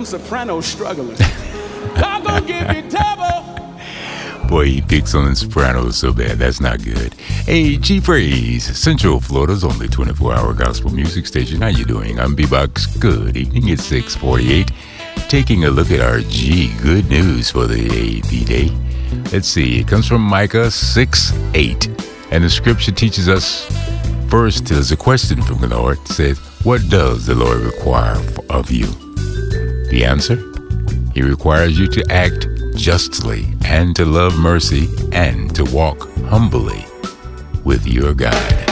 sopranos struggling. God gonna give you double. Boy, he picks on the Sopranos so bad. That's not good. Hey, G-Praise, Central Florida's only 24-hour gospel music station. How you doing? I'm B-Box. Good evening. It's 6:48. Taking a look at our good news for the AAP day. Let's see. It comes from Micah 6:8. And the scripture teaches us, first, there's a question from the Lord. It says, what does the Lord require of you? The answer? He requires you to act justly and to love mercy and to walk humbly with your God.